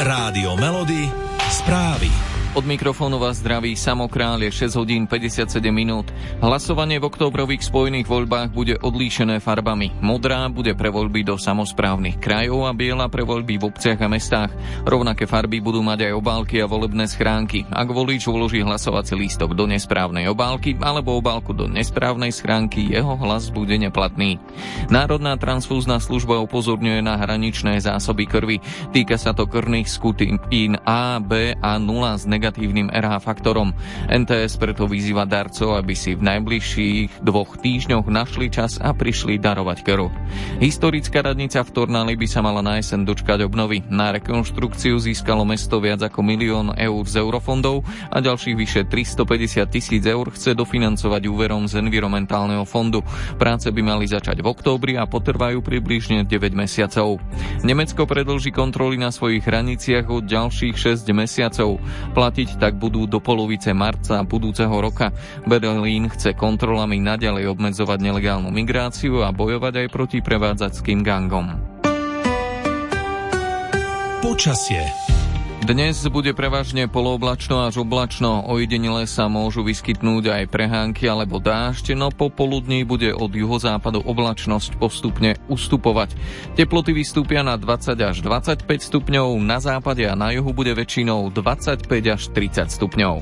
Rádio Melody, správy. Od mikrofónu vás zdraví Samo Král, je 6 hodín 57 minút. Hlasovanie v októbrových spojených voľbách bude odlíšené farbami. Modrá bude pre voľby do samosprávnych krajov a biela pre voľby v obciach a mestách. Rovnaké farby budú mať aj obálky a volebné schránky. Ak volič vloží hlasovací lístok do nesprávnej obálky alebo obálku do nesprávnej schránky, jeho hlas bude neplatný. Národná transfúzna služba upozorňuje na hraničné zásoby krvi. Týka sa to krvných skutín A, B a 0 s negatívnym RH faktorom. NTS preto vyzýva darcov, aby si v najbližších 2 týždňoch našli čas a prišli darovať krv. Historická radnica v Tornáli by sa mala na jeseň dočkať obnovy. Na rekonštrukciu získalo mesto viac ako 1 000 000 eur z eurofondov a ďalších vyše 350 000 eur chce dofinancovať úverom z environmentálneho fondu. Práce by mali začať v októbri a potrvajú približne 9 mesiacov. Nemecko predĺži kontroly na svojich hraniciach od ďalších 6 mesiacov. Platiť tak budú do polovice marca budúceho roka. Berlín chce kontrolami naďalej obmedzovať nelegálnu migráciu a bojovať aj proti prevádzačským gangom. Počasie. Dnes bude prevažne polooblačno až oblačno, ojedinele sa môžu vyskytnúť aj prehánky alebo dážď, no popoludní bude od juhozápadu oblačnosť postupne ustupovať. Teploty vystúpia na 20 až 25 stupňov, na západe a na juhu bude väčšinou 25 až 30 stupňov.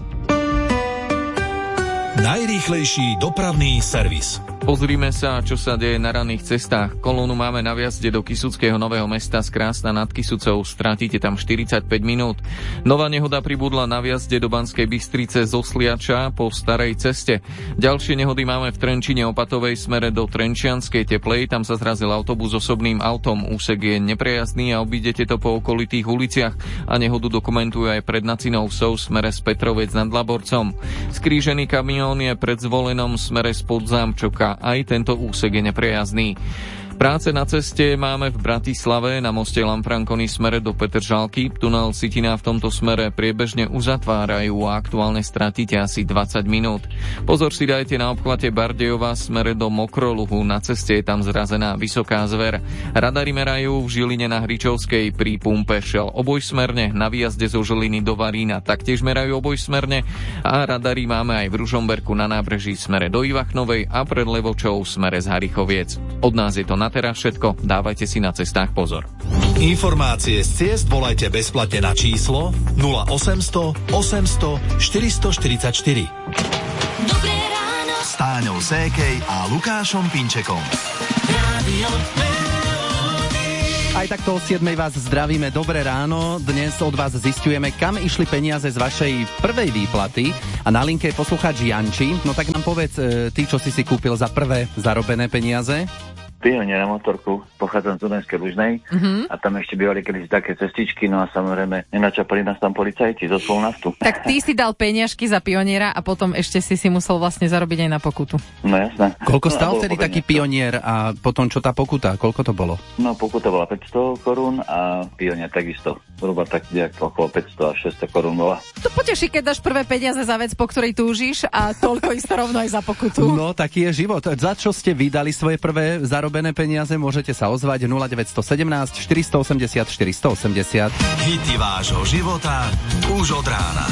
Najrýchlejší dopravný servis. Pozrime sa, čo sa deje na ranných cestách. Kolónu máme na vjazde do Kysuckého Nového Mesta z Krásna nad Kysucou. Stratíte tam 45 minút. Nová nehoda pribudla na vjazde do Banskej Bystrice z Osliača po starej ceste. Ďalšie nehody máme v Trenčine Opatovej smere do Trenčianskej Teplej. Tam sa zrazil autobus s osobným autom. Úsek je neprejazdný a obídete to po okolitých uliciach. A nehodu dokumentujú aj pred Nacinou Vsou smere z Petrovec nad Laborcom. Skrížený kamión je pred Zvolenom smere spod Zámčoka. Aj tento úsek je neprejazdný. Práce na ceste máme v Bratislave na moste Lamprankony smere do Petržalky. Tunel Sitina v tomto smere priebežne uzatvárajú a aktuálne stratíte asi 20 minút. Pozor si dajte na obchvate Bardejova smere do Mokroluhu. Na ceste je tam zrazená Vysoká Zver. Radary merajú v Žiline na Hričovskej pri pumpe Šel obojsmerne, na výjazde zo Žiliny do Varína taktiež merajú obojsmerne a radary máme aj v Ružomberku na nábreží smere do Ivachnovej a pred Levočou smere z Harichoviec. Od nás je to na teraz všetko, dávajte si na cestách pozor. Informácie z ciest volajte bezplatne na číslo 0800 800 444. Dobré ráno S Táňou Sékej a Lukášom Pinčekom. Radio Aj takto o 7 vás zdravíme, dobré ráno. Dnes od vás zisťujeme, kam išli peniaze z vašej prvej výplaty. A na linke je poslucháč Janči. No tak nám povedz, ty, čo si kúpil za prvé zarobené peniaze? Pionier na motorku, pochádzam z Dunajskej Lužnej a tam ešte bývali kedysi také cestičky, no a samozrejme nenačapali nás tam policajti zo svojho naftu. Tak ty si dal peniažky za Pioniera a potom ešte si musel vlastne zarobiť aj na pokutu. No jasné. Koľko stál vtedy taký Pionier a potom čo tá pokuta? Koľko to bolo? No pokuta bola 500 korún a Pionier takisto. Zhruba tak okolo 500 až 600 korún bola. To poteší, keď dáš prvé peniaze za vec, po ktorej túžiš a toľko ísť rovno aj za pokutu. No, taký je život. Za čo ste vydali svoje prvé zarobené peniaze? Môžete sa ozvať 0917 480 480. Hity vášho života už od rána.